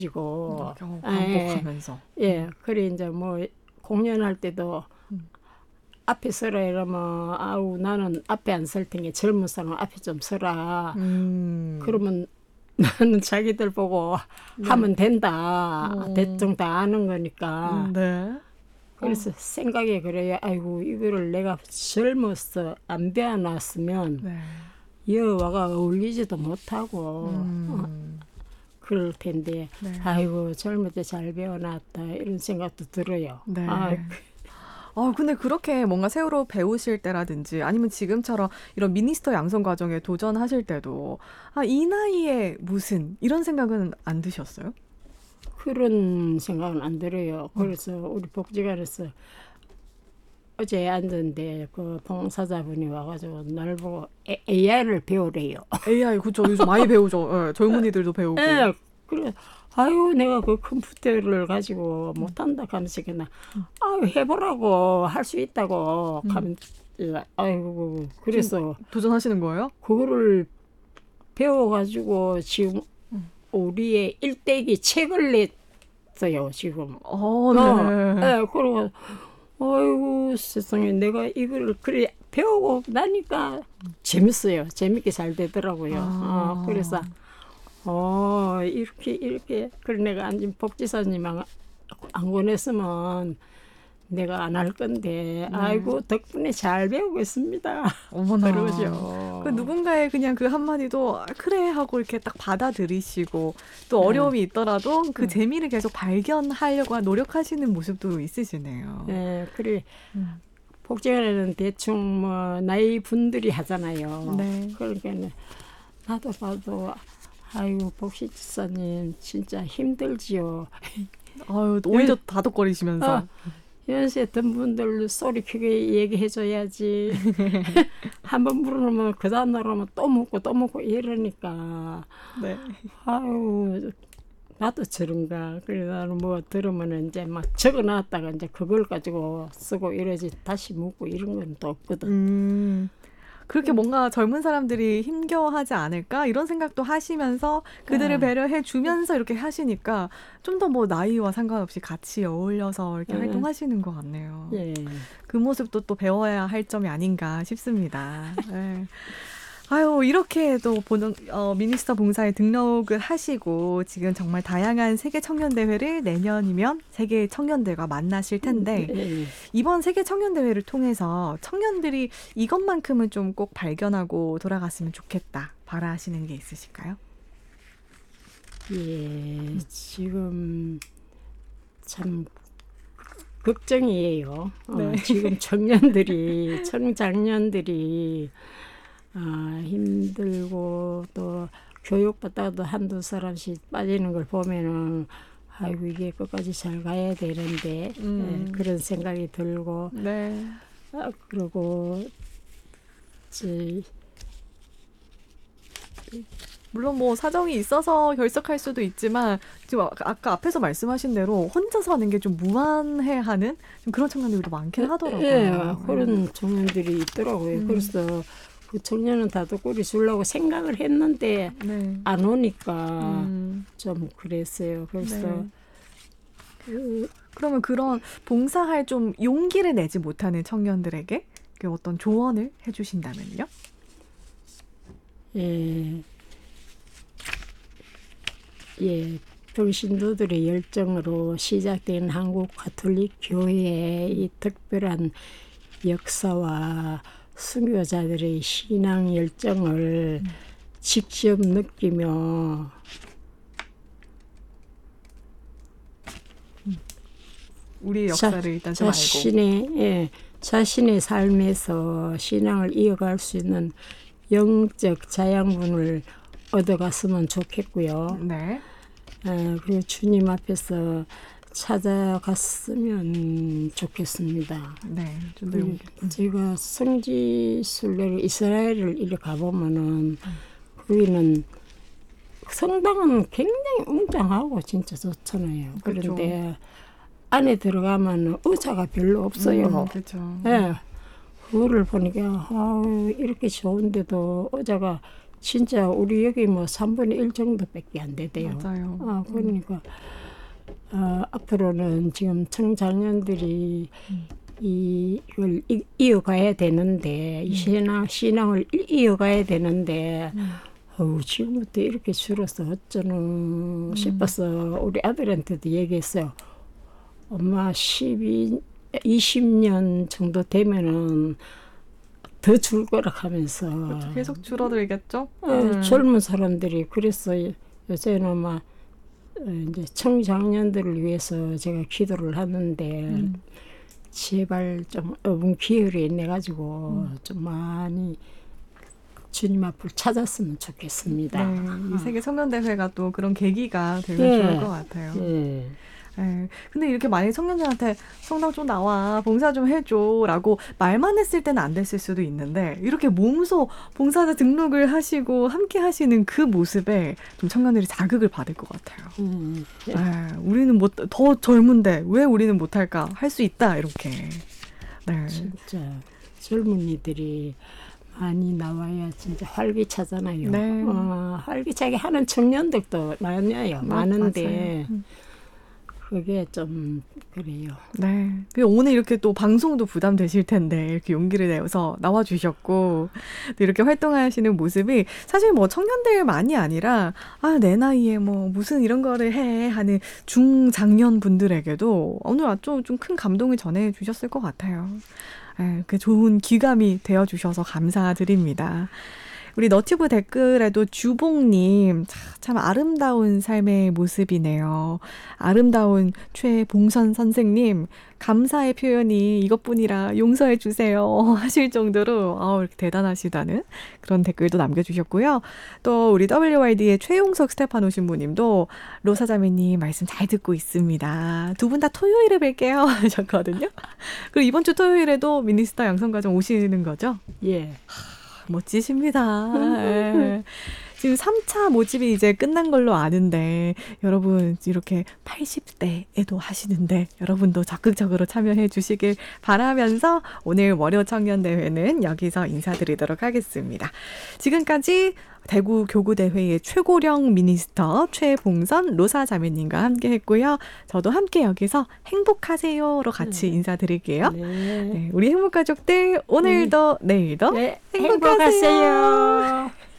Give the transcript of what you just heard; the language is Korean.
지고 반복하면서. 그래 이제 뭐 공연할 때도 앞에 서라 이러면 아우 나는 앞에 안 설 테니 젊은 사람 앞에 좀 서라. 그러면 나는 자기들 보고 하면 된다. 대충 다 아는 거니까. 네. 그래서 생각이 그래요. 아이고 이거를 내가 젊어서 안 배워놨으면 여와가 어울리지도 못하고 그럴 텐데 아이고 젊을 때 잘 배워놨다 이런 생각도 들어요. 네. 근데 그렇게 뭔가 새로 배우실 때라든지 아니면 지금처럼 이런 미니스터 양성 과정에 도전하실 때도 이 나이에 무슨 이런 생각은 안 드셨어요? 그런 생각은 안 들어요. 그래서 우리 복지관에서 어제 앉았는데 그 봉사자분이 와가지고 날 보고 AI를 배우래요. AI 그죠. 요즘 많이 배우죠. 젊은이들도 배우고. 그래. 아유 내가 그 컴퓨터를 가지고 못한다 하면서 그냥 해보라고 할 수 있다고 하면 아이고 그래서 도전하시는 거예요? 그거를 배워가지고 지금 우리의 일대기 책을 냈어요 지금. 네. 그리고 아이고 세상에 내가 이걸 그래 배우고 나니까 재밌어요. 재밌게 잘 되더라고요. 그래서 이렇게 그래 내가 안진 복지사님 안 보냈으면 내가 안 할 건데 아이고 덕분에 잘 배우고 있습니다. 어머나. 그러죠. 그 누군가의 그냥 그 한마디도 그래 하고 이렇게 딱 받아들이시고 또 어려움이 있더라도 그 재미를 계속 발견하려고 노력하시는 모습도 있으시네요. 네, 그래. 복지관에는 대충 뭐 나이 분들이 하잖아요. 네. 그러니까 나도 봐도 아이고 복지사님 진짜 힘들지요. 오히려 다독거리시면서. 연세 든 분들 소리 크게 얘기해줘야지. 한번 물으면 그 다음날 오면 또 묻고 이러니까 네. 아유 나도 저런가. 그래 나는 뭐 들으면 이제 막 적어놨다가 이제 그걸 가지고 쓰고 이러지 다시 묻고 이런 건 또 없거든. 그렇게 뭔가 젊은 사람들이 힘겨워하지 않을까 이런 생각도 하시면서 그들을 배려해 주면서 이렇게 하시니까 좀 더 뭐 나이와 상관없이 같이 어울려서 이렇게 활동하시는 것 같네요. 그 모습도 또 배워야 할 점이 아닌가 싶습니다. 네. 이렇게 또 미니스터 봉사에 등록을 하시고 지금 정말 다양한 세계 청년 대회를 내년이면 세계 청년들과 만나실 텐데 이번 세계 청년 대회를 통해서 청년들이 이것만큼은 좀 꼭 발견하고 돌아갔으면 좋겠다 바라시는 게 있으실까요? 지금 참 걱정이에요. 네. 지금 청년들이 청장년들이 힘들고 또 교육받다가도 한두 사람씩 빠지는 걸 보면은 아이고 이게 끝까지 잘 가야 되는데 그런 생각이 들고 그리고 물론 뭐 사정이 있어서 결석할 수도 있지만 지금 아까 앞에서 말씀하신 대로 혼자서 하는 게 좀 무안해하는 좀 그런 청년들도 많긴 하더라고요. 그런 청년들이 있더라고요. 그래서 그 청년은 다독거리 주려고 생각을 했는데 안 오니까 좀 그랬어요. 그래서 그러면 그런 봉사할 좀 용기를 내지 못하는 청년들에게 어떤 조언을 해주신다면요? 평신도들의 열정으로 시작된 한국 가톨릭 교회의 이 특별한 역사와 순교자들의 신앙 열정을 직접 느끼며 우리의 역사를 일단 좀 알고 자신의 삶에서 신앙을 이어갈 수 있는 영적 자양분을 얻어갔으면 좋겠고요. 그리고 주님 앞에서 찾아갔으면 좋겠습니다. 제가 성지순례를 이스라엘을 이렇게 가보면은 거기는 성당은 굉장히 웅장하고 진짜 좋잖아요. 그런데 안에 들어가면 의자가 별로 없어요. 그거를 보니까 이렇게 좋은데도 의자가 진짜 우리 여기 뭐 3분의 1 정도밖에 안 되대요. 맞아요. 그러니까 앞으로는 지금 청장년들이 이걸 이어가야 되는데 이 신앙을 이어가야 되는데 지금부터 이렇게 줄어서 어쩌노 싶어서 우리 아들한테도 얘기했어요. 엄마 20년 정도 되면은 더 줄 거라 하면서 그렇죠. 계속 줄어들겠죠? 젊은 사람들이 그래서 요새는 막 이제 청장년들을 위해서 제가 기도를 하는데 제발 좀 어분 기회를 내 가지고 좀 많이 주님 앞을 찾았으면 좋겠습니다. 네, 이 세계 청년대회가 또 그런 계기가 되면 좋을 것 같아요. 근데 이렇게 만약에 청년들한테 성당 좀 나와 봉사 좀 해줘라고 말만 했을 때는 안 됐을 수도 있는데 이렇게 몸소 봉사자 등록을 하시고 함께 하시는 그 모습에 좀 청년들이 자극을 받을 것 같아요. 우리는 더 젊은데 왜 우리는 못할까? 할 수 있다 이렇게. 네. 진짜 젊은이들이 많이 나와야 진짜 활기차잖아요. 네. 활기차게 하는 청년들도 많아요. 많은데 맞아요. 그게 좀 그래요. 네. 오늘 이렇게 또 방송도 부담되실 텐데 이렇게 용기를 내서 나와주셨고 또 이렇게 활동하시는 모습이 사실 뭐 청년들만이 아니라 내 나이에 뭐 무슨 이런 거를 해 하는 중장년 분들에게도 오늘 아주 좀 큰 감동을 전해주셨을 것 같아요. 그 좋은 귀감이 되어주셔서 감사드립니다. 우리 너튜브 댓글에도 주봉님 참 아름다운 삶의 모습이네요. 아름다운 최봉선 선생님 감사의 표현이 이것뿐이라 용서해 주세요 하실 정도로 이렇게 대단하시다는 그런 댓글도 남겨주셨고요. 또 우리 WYD의 최용석 스테파노 신부님도 로사자매님 말씀 잘 듣고 있습니다. 두 분 다 토요일에 뵐게요 하셨거든요. 그리고 이번 주 토요일에도 미니스터 양성가정 오시는 거죠? 예. 멋지십니다. 네. 지금 3차 모집이 이제 끝난 걸로 아는데 여러분 이렇게 80대에도 하시는데 여러분도 적극적으로 참여해 주시길 바라면서 오늘 월요 청년대회는 여기서 인사드리도록 하겠습니다. 지금까지 대구 교구대회의 최고령 미니스터 최봉선 로사 자매님과 함께 했고요. 저도 함께 여기서 행복하세요로 같이 인사드릴게요. 네, 우리 행복가족들 오늘도 내일도 행복하세요.